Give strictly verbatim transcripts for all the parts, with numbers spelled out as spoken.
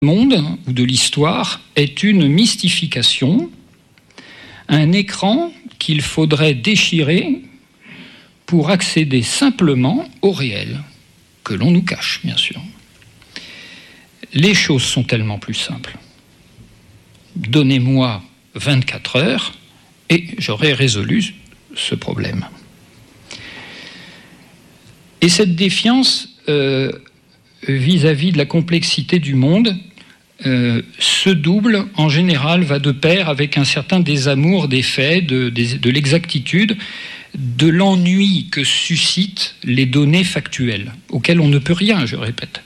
monde ou de l'histoire est une mystification, un écran qu'il faudrait déchirer pour accéder simplement au réel, que l'on nous cache, bien sûr. Les choses sont tellement plus simples. Donnez-moi vingt-quatre heures et j'aurai résolu ce problème. Et cette défiance euh, vis-à-vis de la complexité du monde euh, se double, en général, va de pair avec un certain désamour des faits, de, de, de l'exactitude, de l'ennui que suscitent les données factuelles, auxquelles on ne peut rien, je répète.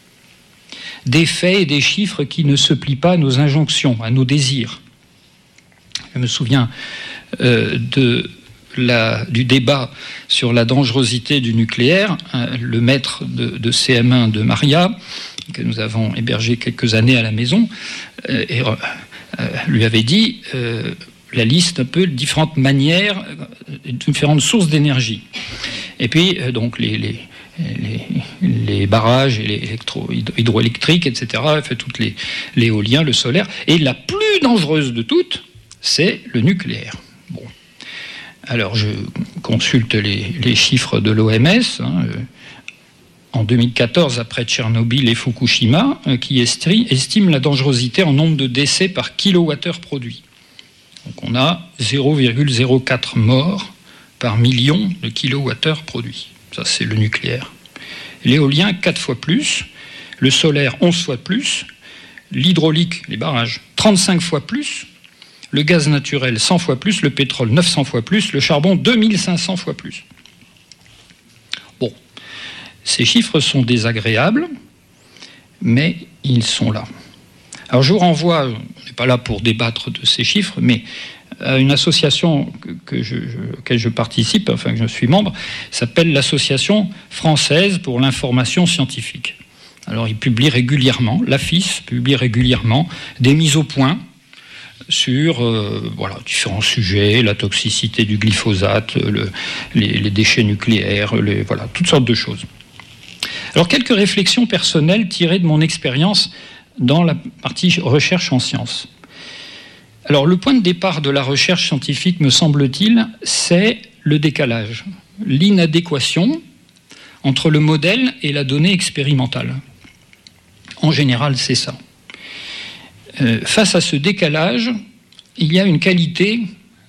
Des faits et des chiffres qui ne se plient pas à nos injonctions, à nos désirs. Je me souviens euh, de la, du débat sur la dangerosité du nucléaire. Euh, le maître de, de C M un de Maria, que nous avons hébergé quelques années à la maison, euh, et, euh, lui avait dit euh, la liste un peu de différentes manières, différentes sources d'énergie. Et puis, euh, donc, les... les Les, les barrages et les électro, hydroélectriques, et cetera, fait toutes les l'éolien, le solaire. Et la plus dangereuse de toutes, c'est le nucléaire. Bon. Alors, je consulte les, les chiffres de l'O M S. Hein, euh, en deux mille quatorze, après Tchernobyl et Fukushima, euh, qui estime, estime la dangerosité en nombre de décès par kilowattheure produit. Donc, on a zéro virgule zéro quatre morts par million de kilowattheures produits. Ça, c'est le nucléaire. L'éolien, quatre fois plus. Le solaire, onze fois plus. L'hydraulique, les barrages, trente-cinq fois plus. Le gaz naturel, cent fois plus. Le pétrole, neuf cents fois plus. Le charbon, deux mille cinq cents fois plus. Bon, ces chiffres sont désagréables, mais ils sont là. Alors, je vous renvoie, on n'est pas là pour débattre de ces chiffres, mais à une association que, que je, je, auquel je participe, enfin que je suis membre, s'appelle l'Association française pour l'information scientifique. Alors, ils publient régulièrement, l'A F I S publie régulièrement des mises au point sur euh, voilà, différents sujets, la toxicité du glyphosate, le, les, les déchets nucléaires, les, voilà, toutes sortes de choses. Alors, quelques réflexions personnelles tirées de mon expérience dans la partie recherche en sciences. Alors, le point de départ de la recherche scientifique, me semble-t-il, c'est le décalage, l'inadéquation entre le modèle et la donnée expérimentale. En général, c'est ça. Euh, face à ce décalage, il y a une qualité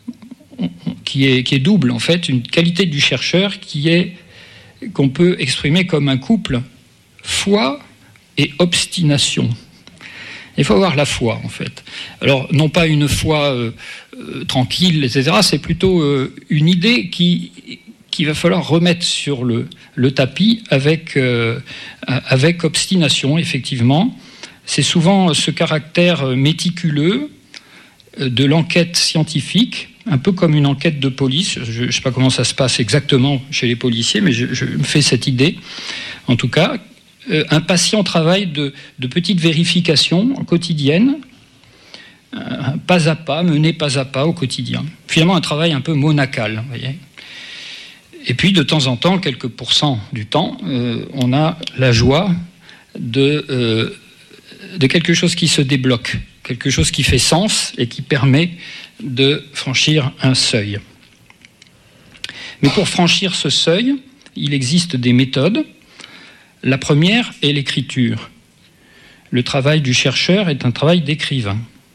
qui est, qui est double, en fait, une qualité du chercheur qui est, qu'on peut exprimer comme un couple foi et obstination. Il faut avoir la foi, en fait. Alors, non pas une foi euh, euh, tranquille, et cetera, c'est plutôt euh, une idée qui, qu'il va falloir remettre sur le, le tapis avec, euh, avec obstination, effectivement. C'est souvent ce caractère méticuleux de l'enquête scientifique, un peu comme une enquête de police. Je ne sais pas comment ça se passe exactement chez les policiers, mais je, je me fais cette idée, en tout cas. Euh, un patient travail de, de petites vérifications quotidiennes, euh, pas à pas, mené pas à pas au quotidien. Finalement, un travail un peu monacal, vous voyez. Et puis, de temps en temps, quelques pourcents du temps, euh, on a la joie de, euh, de quelque chose qui se débloque, quelque chose qui fait sens et qui permet de franchir un seuil. Mais pour franchir ce seuil, il existe des méthodes. La première est l'écriture. Le travail du chercheur est un travail d'écrivain.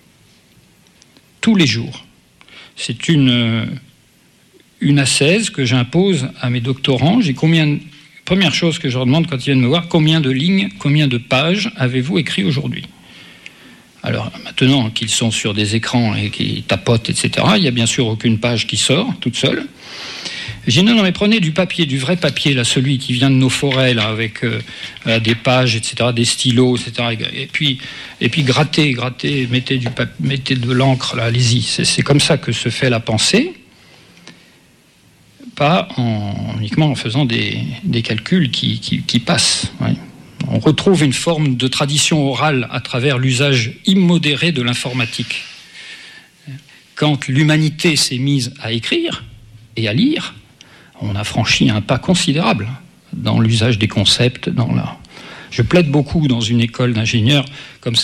Tous les jours. C'est une, une ascèse que j'impose à mes doctorants. J'ai combien, première chose que je leur demande quand ils viennent me voir, combien de lignes, combien de pages avez-vous écrit aujourd'hui ? Alors maintenant qu'ils sont sur des écrans et qu'ils tapotent, et cetera, il n'y a bien sûr aucune page qui sort toute seule. J'ai dit non, non, mais prenez du papier, du vrai papier, là, celui qui vient de nos forêts, là, avec euh, des pages, et cetera, des stylos, et cetera. Et puis, et puis grattez, grattez, mettez, du papier, mettez de l'encre, là, allez-y. C'est, c'est comme ça que se fait la pensée, pas en, uniquement en faisant des, des calculs qui, qui, qui passent. Ouais. On retrouve une forme de tradition orale à travers l'usage immodéré de l'informatique. Quand l'humanité s'est mise à écrire et à lire, on a franchi un pas considérable dans l'usage des concepts, dans la... je plaide beaucoup dans une école d'ingénieurs comme